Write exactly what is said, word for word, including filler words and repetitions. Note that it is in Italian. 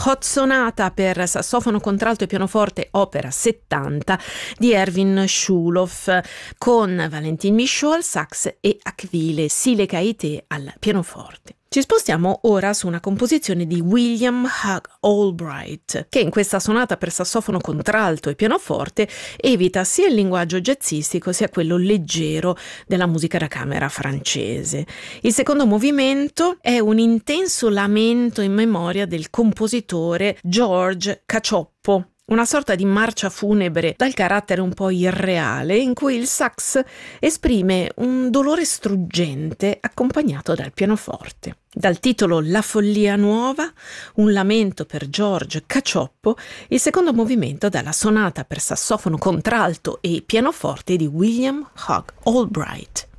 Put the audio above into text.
Hot Sonata per sassofono, contralto e pianoforte, opera settanta di Erwin Schulhoff, con Valentin Michaud al sax e Akvile Silekaite al pianoforte. Ci spostiamo ora su una composizione di William Hugh Albright, che in questa sonata per sassofono, contralto e pianoforte evita sia il linguaggio jazzistico sia quello leggero della musica da camera francese. Il secondo movimento è un intenso lamento in memoria del compositore George Cacioppo, una sorta di marcia funebre dal carattere un po' irreale, in cui il sax esprime un dolore struggente accompagnato dal pianoforte. Dal titolo La follia nuova, un lamento per George Cacioppo, il secondo movimento dalla sonata per sassofono, contralto e pianoforte di William Hugh Albright.